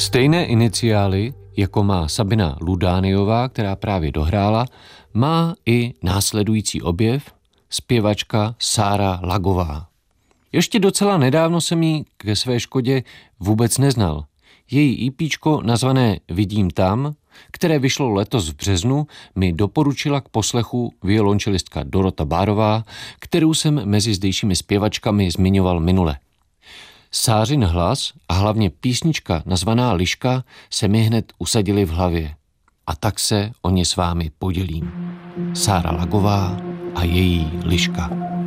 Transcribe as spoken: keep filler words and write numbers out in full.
Stejné iniciály, jako má Sabina Ludániová, která právě dohrála, má i následující objev zpěvačka Sára Lagová. Ještě docela nedávno jsem ji ke své škodě vůbec neznal. Její ípíčko nazvané Vidím tam, které vyšlo letos v březnu, mi doporučila k poslechu violončelistka Dorota Bárová, kterou jsem mezi zdejšími zpěvačkami zmiňoval minule. Sářin hlas a hlavně písnička nazvaná Liška se mi hned usadily v hlavě. A tak se o ně s vámi podělím. Sára Lagová a její Liška.